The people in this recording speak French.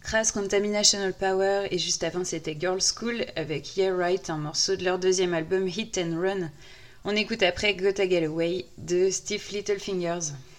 Crass Contaminational Power, et juste avant c'était Girls School avec Yeah Right, un morceau de leur deuxième album Hit and Run. On écoute après Gotta Get Away de Steve Littlefingers.